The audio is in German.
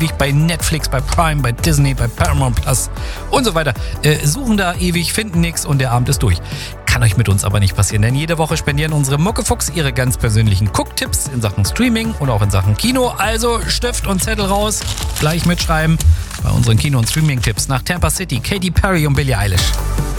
ewig bei Netflix, bei Prime, bei Disney, bei Paramount Plus und so weiter. Suchen da ewig, finden nichts und der Abend ist durch. Kann euch mit uns aber nicht passieren, denn jede Woche spendieren unsere Muckefuchs ihre ganz persönlichen Gucktipps in Sachen Streaming und auch in Sachen Kino. Also Stift und Zettel raus, gleich mitschreiben bei unseren Kino- und Streaming-Tipps nach Tampa City, Katy Perry und Billie Eilish.